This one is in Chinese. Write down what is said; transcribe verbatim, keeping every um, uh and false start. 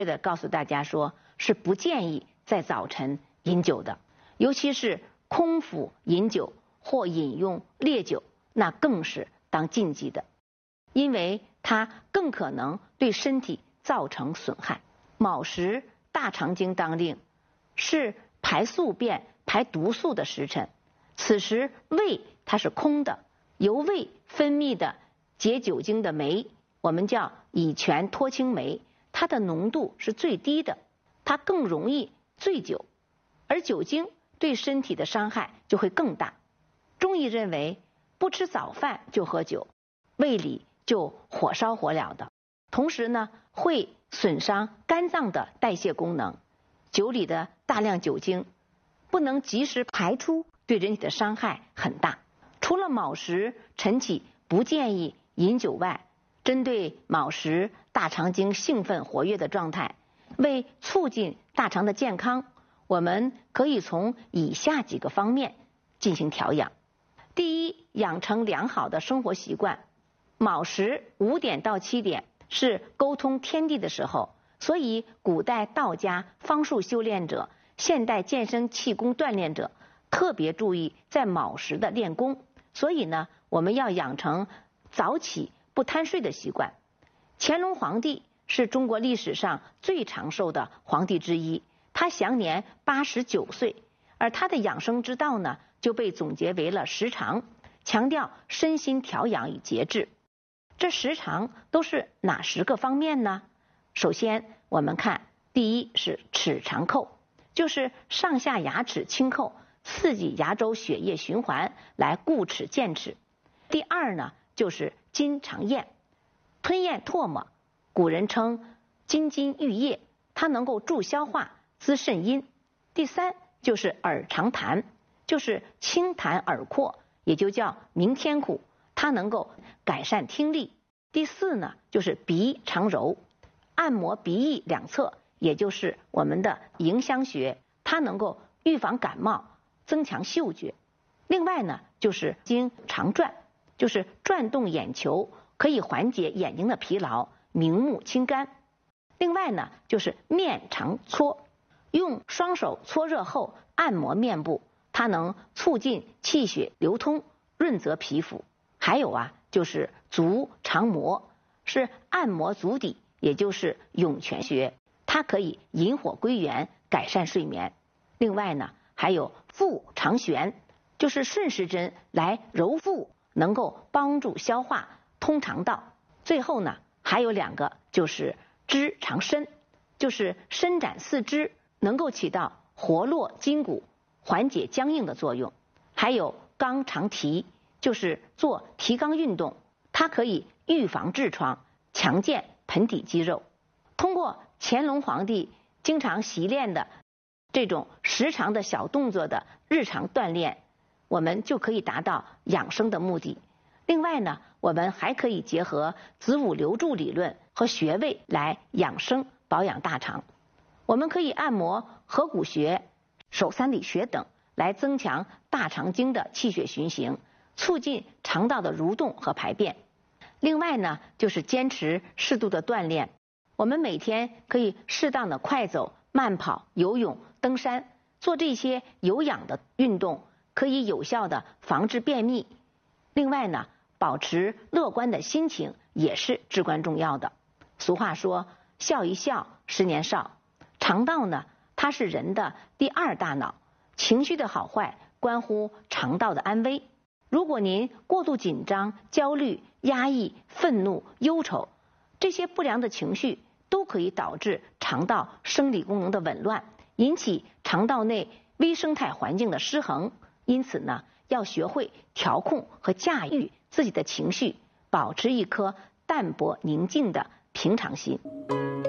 的告诉大家说，是不建议在早晨饮酒的，尤其是空腹饮酒或饮用烈酒，那更是当禁忌的，因为它更可能对身体造成损害。卯时大肠经当令，是排宿便、排毒素的时辰，此时胃它是空的，由胃分泌的解酒精的酶，我们叫乙醛脱氢酶，它的浓度是最低的，它更容易醉酒，而酒精对身体的伤害就会更大。中医认为，不吃早饭就喝酒，胃里就火烧火燎的，同时呢会损伤肝脏的代谢功能。酒里的大量酒精不能及时排出，对人体的伤害很大。除了卯时晨起不建议饮酒外，针对卯时大肠经兴奋活跃的状态，为促进大肠的健康，我们可以从以下几个方面进行调养。第一，养成良好的生活习惯。卯时五点到七点是沟通天地的时候，所以古代道家方术修炼者、现代健身气功锻炼者特别注意在卯时的练功，所以呢，我们要养成早起不贪睡的习惯。乾隆皇帝是中国历史上最长寿的皇帝之一，他享年八十九岁，而他的养生之道呢，就被总结为了十常，强调身心调养与节制。这十常都是哪十个方面呢？首先我们看，第一是齿常叩，就是上下牙齿轻叩，刺激牙周血液循环来固齿健齿。第二呢就是津常咽，吞咽唾沫，古人称津津玉液，它能够助消化滋肾阴。第三就是耳常谈，就是清痰耳廓，也就叫鸣天鼓，它能够改善听力。第四呢就是鼻常揉，按摩鼻翼两侧，也就是我们的迎香穴，它能够预防感冒，增强嗅觉。另外呢就是经常转，就是转动眼球，可以缓解眼睛的疲劳，明目清肝。另外呢就是面常搓，用双手搓热后按摩面部，它能促进气血流通，润泽皮肤。还有啊就是足常摩，是按摩足底，也就是涌泉穴，它可以引火归元，改善睡眠。另外呢还有腹常旋，就是顺时针来揉腹，能够帮助消化通肠道。最后呢还有两个，就是肢常伸，就是伸展四肢，能够起到活络筋骨、缓解僵硬的作用。还有肛常提，就是做提肛运动，它可以预防痔疮，强健盆底肌肉。通过乾隆皇帝经常习练的这种时常的小动作的日常锻炼，我们就可以达到养生的目的。另外呢，我们还可以结合子午流注理论和穴位来养生保养大肠。我们可以按摩合谷穴、手三里穴等，来增强大肠经的气血循行，促进肠道的蠕动和排便。另外呢，就是坚持适度的锻炼，我们每天可以适当的快走、慢跑、游泳、登山，做这些有氧的运动，可以有效的防治便秘。另外呢，保持乐观的心情也是至关重要的。俗话说，笑一笑，十年少。肠道呢，它是人的第二大脑，情绪的好坏关乎肠道的安危。如果您过度紧张、焦虑、压抑、愤怒、忧愁，这些不良的情绪都可以导致肠道生理功能的紊乱，引起肠道内微生态环境的失衡。因此呢，要学会调控和驾驭自己的情绪，保持一颗淡泊宁静的平常心。